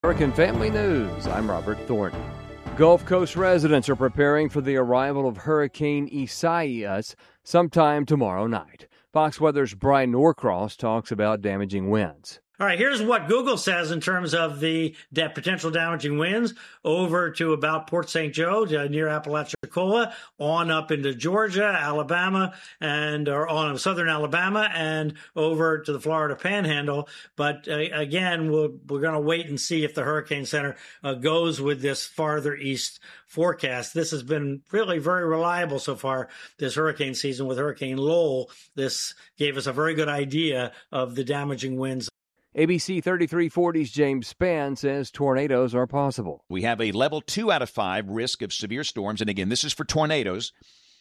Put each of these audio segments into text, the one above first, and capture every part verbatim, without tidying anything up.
American Family News. I'm Robert Thornton. Gulf Coast residents are preparing for the arrival of Hurricane Isaias sometime tomorrow night. Fox Weather's Brian Norcross talks about damaging winds. All right, here's what Google says in terms of the da- potential damaging winds over to about Port Saint Joe, uh, near Apalachicola, on up into Georgia, Alabama, and or on southern Alabama, and over to the Florida Panhandle. But uh, again, we'll, we're going to wait and see if the Hurricane Center uh, goes with this farther east forecast. This has been really very reliable so far this hurricane season with Hurricane Lowell. This gave us a very good idea of the damaging winds. A B C thirty-three forty's James Spann says tornadoes are possible. We have a level two out of five risk of severe storms. And again, this is for tornadoes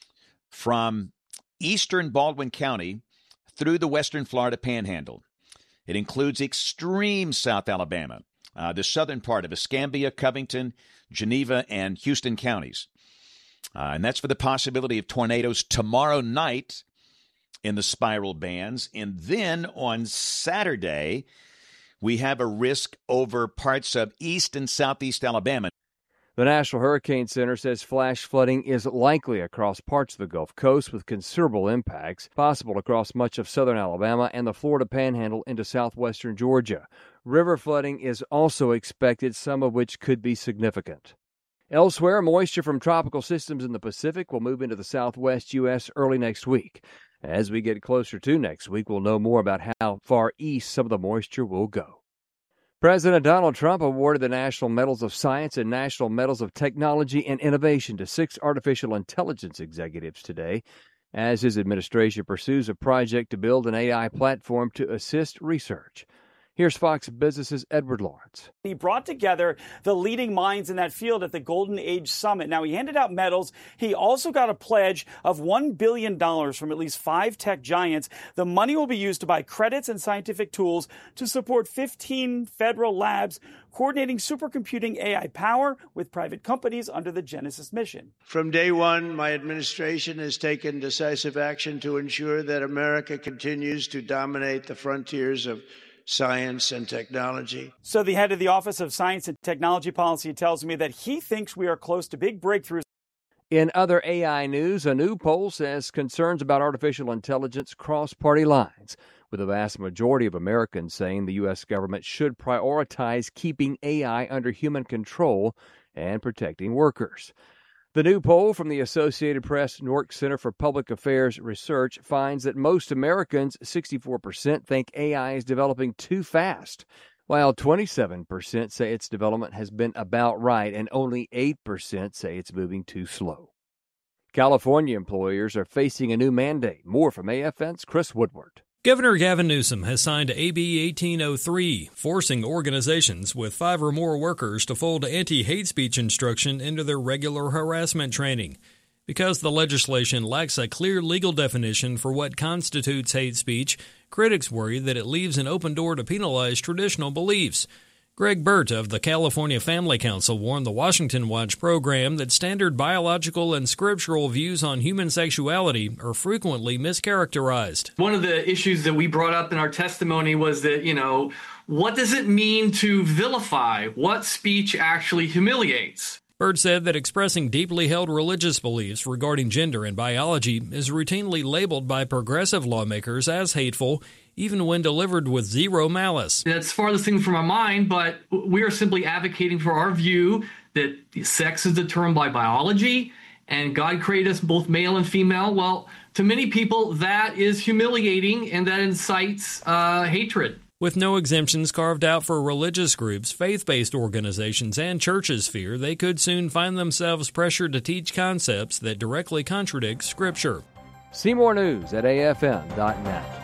from eastern Baldwin County through the western Florida Panhandle. It includes extreme South Alabama, uh, the southern part of Escambia, Covington, Geneva, and Houston counties. Uh, and that's for the possibility of tornadoes tomorrow night in the spiral bands. And then on Saturday, we have a risk over parts of east and southeast Alabama. The National Hurricane Center says flash flooding is likely across parts of the Gulf Coast with considerable impacts possible across much of southern Alabama and the Florida Panhandle into southwestern Georgia. River flooding is also expected, some of which could be significant. Elsewhere, moisture from tropical systems in the Pacific will move into the southwest U S early next week. As we get closer to next week, we'll know more about how far east some of the moisture will go. President Donald Trump awarded the National Medals of Science and National Medals of Technology and Innovation to six artificial intelligence executives today, as his administration pursues a project to build an A I platform to assist research. Here's Fox Business's Edward Lawrence. He brought together the leading minds in that field at the Golden Age Summit. Now, he handed out medals. He also got a pledge of one billion dollars from at least five tech giants. The money will be used to buy credits and scientific tools to support fifteen federal labs coordinating supercomputing A I power with private companies under the Genesis mission. From day one, my administration has taken decisive action to ensure that America continues to dominate the frontiers of science and technology. So the head of the Office of Science and Technology Policy tells me that he thinks we are close to big breakthroughs. In other A I news, a new poll says concerns about artificial intelligence cross party lines, with a vast majority of Americans saying the U S government should prioritize keeping A I under human control and protecting workers. The new poll from the Associated Press Newark Center for Public Affairs Research finds that most Americans, sixty-four percent, think A I is developing too fast, while twenty-seven percent say its development has been about right and only eight percent say it's moving too slow. California employers are facing a new mandate. More from A F N's Chris Woodward. Governor Gavin Newsom has signed A B eighteen oh three, forcing organizations with five or more workers to fold anti-hate speech instruction into their regular harassment training. Because the legislation lacks a clear legal definition for what constitutes hate speech, critics worry that it leaves an open door to penalize traditional beliefs. Greg Burt of the California Family Council warned the Washington Watch program that standard biological and scriptural views on human sexuality are frequently mischaracterized. One of the issues that we brought up in our testimony was that, you know, what does it mean to vilify? What speech actually humiliates? Burt said that expressing deeply held religious beliefs regarding gender and biology is routinely labeled by progressive lawmakers as hateful, even when delivered with zero malice. That's farthest thing from our mind, but we are simply advocating for our view that sex is determined by biology, and God created us both male and female. Well, to many people, that is humiliating, and that incites uh, hatred. With no exemptions carved out for religious groups, faith-based organizations, and churches fear they could soon find themselves pressured to teach concepts that directly contradict Scripture. See more news at A F N dot net.